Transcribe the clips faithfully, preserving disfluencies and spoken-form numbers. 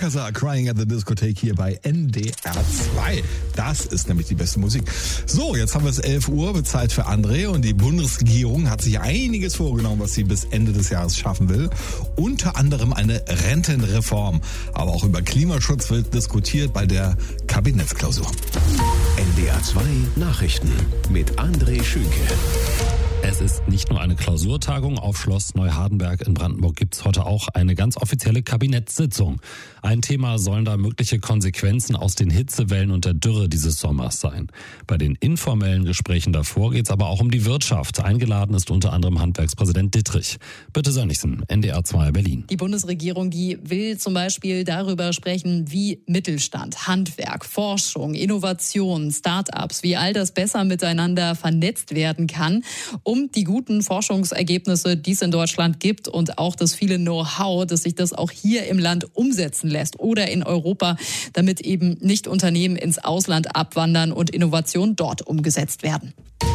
Alcazar, Crying at the Discotheque hier bei N D R zwei. Das ist nämlich die beste Musik. So, jetzt haben wir es elf Uhr, wird Zeit für André und die Bundesregierung hat sich einiges vorgenommen, was sie bis Ende des Jahres schaffen will. Unter anderem eine Rentenreform. Aber auch über Klimaschutz wird diskutiert bei der Kabinettsklausur. N D R zwei Nachrichten mit André Schünke. Es ist nicht nur eine Klausurtagung. Auf Schloss Neuhardenberg in Brandenburg gibt es heute auch eine ganz offizielle Kabinettssitzung. Ein Thema sollen da mögliche Konsequenzen aus den Hitzewellen und der Dürre dieses Sommers sein. Bei den informellen Gesprächen davor geht es aber auch um die Wirtschaft. Eingeladen ist unter anderem Handwerkspräsident Dittrich. Bitte Sönnigsen, N D R zwei Berlin. Die Bundesregierung, die will zum Beispiel darüber sprechen, wie Mittelstand, Handwerk, Forschung, Innovation, Start-ups, wie all das besser miteinander vernetzt werden kann, um die guten Forschungsergebnisse, die es in Deutschland gibt und auch das viele Know-how, dass sich das auch hier im Land umsetzen lässt oder in Europa, damit eben nicht Unternehmen ins Ausland abwandern und Innovationen dort umgesetzt werden.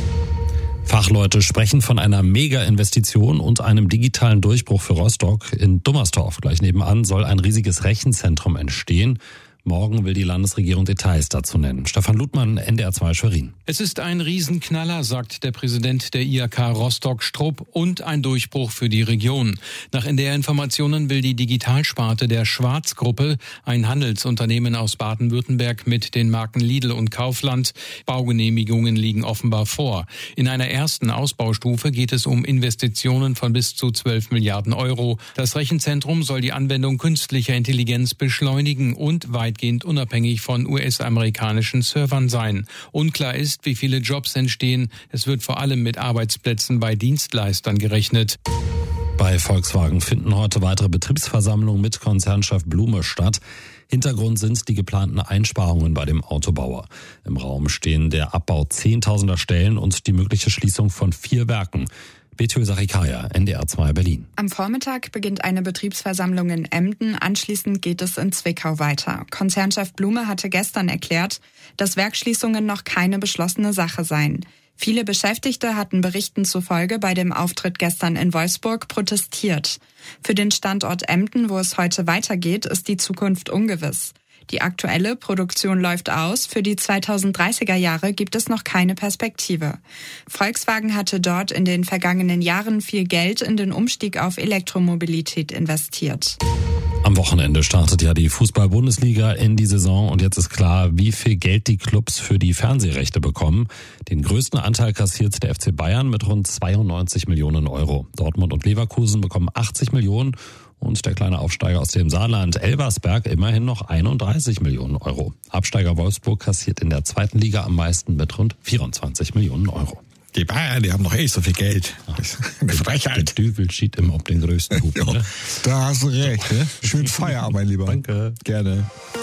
Fachleute sprechen von einer Mega-Investition und einem digitalen Durchbruch für Rostock. In Dummersdorf, gleich nebenan, soll ein riesiges Rechenzentrum entstehen. Morgen will die Landesregierung Details dazu nennen. Stefan Ludmann, N D R zwei Schwerin. Es ist ein Riesenknaller, sagt der Präsident der I H K Rostock Strupp, und ein Durchbruch für die Region. Nach N D R-Informationen will die Digitalsparte der Schwarz-Gruppe, ein Handelsunternehmen aus Baden-Württemberg mit den Marken Lidl und Kaufland, Baugenehmigungen liegen offenbar vor. In einer ersten Ausbaustufe geht es um Investitionen von bis zu zwölf Milliarden Euro. Das Rechenzentrum soll die Anwendung künstlicher Intelligenz beschleunigen und weitgehend unabhängig von U S-amerikanischen Servern sein. Unklar ist, wie viele Jobs entstehen. Es wird vor allem mit Arbeitsplätzen bei Dienstleistern gerechnet. Bei Volkswagen finden heute weitere Betriebsversammlungen mit Konzernchef Blume statt. Hintergrund sind die geplanten Einsparungen bei dem Autobauer. Im Raum stehen der Abbau zehntausender Stellen und die mögliche Schließung von vier Werken. Betül Sarikaya, N D R zwei Berlin. Am Vormittag beginnt eine Betriebsversammlung in Emden. Anschließend geht es in Zwickau weiter. Konzernchef Blume hatte gestern erklärt, dass Werksschließungen noch keine beschlossene Sache seien. Viele Beschäftigte hatten Berichten zufolge bei dem Auftritt gestern in Wolfsburg protestiert. Für den Standort Emden, wo es heute weitergeht, ist die Zukunft ungewiss. Die aktuelle Produktion läuft aus. Für die zweitausenddreißiger Jahre gibt es noch keine Perspektive. Volkswagen hatte dort in den vergangenen Jahren viel Geld in den Umstieg auf Elektromobilität investiert. Am Wochenende startet ja die Fußball-Bundesliga in die Saison und jetzt ist klar, wie viel Geld die Clubs für die Fernsehrechte bekommen. Den größten Anteil kassiert der F C Bayern mit rund zweiundneunzig Millionen Euro. Dortmund und Leverkusen bekommen achtzig Millionen und der kleine Aufsteiger aus dem Saarland, Elversberg, immerhin noch einunddreißig Millionen Euro. Absteiger Wolfsburg kassiert in der zweiten Liga am meisten mit rund vierundzwanzig Millionen Euro. Die Bayern, die haben noch eh so viel Geld. Eine Frechheit. Der Düvel schiebt immer auf den größten Hub. Ja, ne? da hast du recht. Ne? Schön Feierabend, mein Lieber. Danke. Gerne.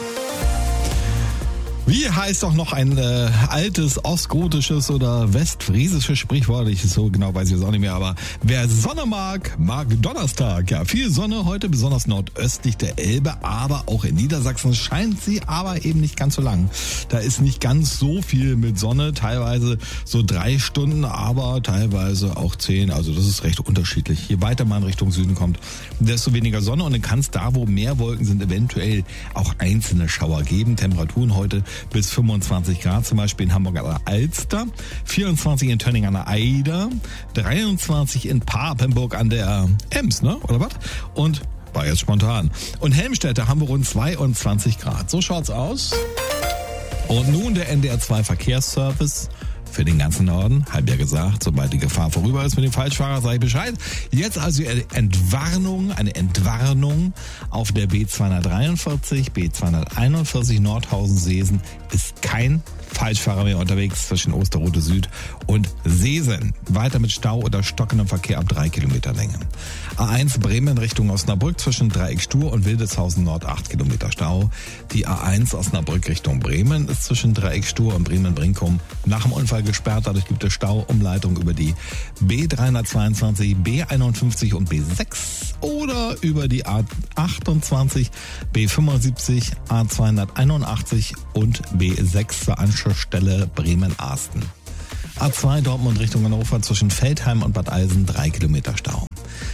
Wie heißt doch noch ein äh, altes ostgotisches oder westfriesisches Sprichwort? Ich so genau weiß ich es auch nicht mehr, aber wer Sonne mag, mag Donnerstag. Ja, viel Sonne heute, besonders nordöstlich der Elbe, aber auch in Niedersachsen scheint sie aber eben nicht ganz so lang. Da ist nicht ganz so viel mit Sonne, teilweise so drei Stunden, aber teilweise auch zehn. Also das ist recht unterschiedlich. Je weiter man Richtung Süden kommt, desto weniger Sonne und dann kann es da, wo mehr Wolken sind, eventuell auch einzelne Schauer geben. Temperaturen heute bis fünfundzwanzig Grad, zum Beispiel in Hamburg an der Alster, vierundzwanzig in Tönning an der Eider, dreiundzwanzig in Papenburg an der Ems, ne? Oder was? Und war jetzt spontan. Und Helmstedt, haben wir rund zweiundzwanzig Grad. So schaut's aus. Und nun der N D R zwei Verkehrsservice für den ganzen Norden. Hab ja gesagt, sobald die Gefahr vorüber ist mit dem Falschfahrer, sage ich Bescheid. Jetzt also eine Entwarnung, eine Entwarnung auf der B zweihundertdreiundvierzig, B zweihunderteinundvierzig Nordhausen-Seesen ist kein Falschfahrer mehr unterwegs zwischen Osterrote Süd und Seesen. Weiter mit Stau oder stockendem Verkehr ab drei Kilometer Länge. A eins Bremen Richtung Osnabrück zwischen Dreieck Stur und Wildeshausen Nord acht Kilometer Stau. Die A eins Osnabrück Richtung Bremen ist zwischen Dreieck Stur und Bremen-Brinkum nach dem Unfall gesperrt. Dadurch gibt es Stauumleitung über die B dreihundertzweiundzwanzig, B einundfünfzig und B sechs oder über die A achtundzwanzig, B fünfundsiebzig, A zweihunderteinundachtzig und B sechs zur Anschlussstelle Bremen-Arsten. A zwei Dortmund Richtung Hannover zwischen Feldheim und Bad Eilsen drei Kilometer Stau.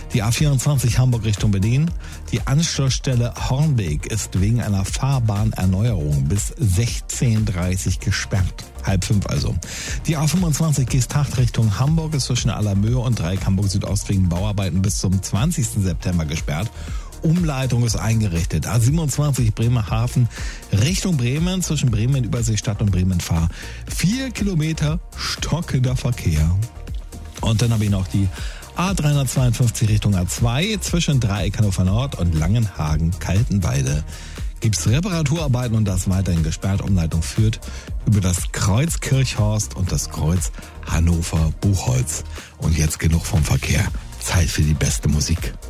Die A vierundzwanzig Hamburg Richtung Berlin. Die Anschlussstelle Hornbeek ist wegen einer Fahrbahnerneuerung bis sechzehn Uhr dreißig gesperrt. Halb fünf also. Die A fünfundzwanzig Geesthacht Richtung Hamburg ist zwischen Allermöhe und Dreieck Hamburg Südost wegen Bauarbeiten bis zum zwanzigsten September gesperrt. Umleitung ist eingerichtet. A siebenundzwanzig Bremerhaven Richtung Bremen zwischen Bremen Überseestadt und Bremen Fahr. Vier Kilometer stockender Verkehr. Und dann habe ich noch die A dreihundertzweiundfünfzig Richtung A zwei zwischen Dreieck Hannover Nord und Langenhagen-Kaltenweide. Gibt's Reparaturarbeiten und das weiterhin gesperrt. Umleitung führt über das Kreuz Kirchhorst und das Kreuz Hannover Buchholz. Und jetzt genug vom Verkehr. Zeit für die beste Musik.